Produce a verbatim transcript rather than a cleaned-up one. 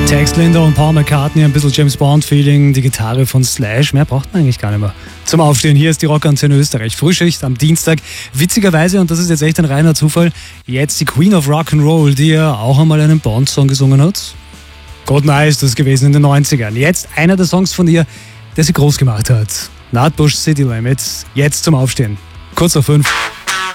Tex Linder und Paul McCartney, ein bisschen James Bond-Feeling, die Gitarre von Slash, mehr braucht man eigentlich gar nicht mehr. Zum Aufstehen, hier ist die Rockantenne Österreich, Frühschicht am Dienstag. Witzigerweise, und das ist jetzt echt ein reiner Zufall, jetzt die Queen of Rock'n'Roll, die ja auch einmal einen Bond-Song gesungen hat. GoldenEye ist das gewesen in den neunzigern. Jetzt einer der Songs von ihr, der sie groß gemacht hat. Nutbush City Limits, jetzt zum Aufstehen. Kurz nach fünf.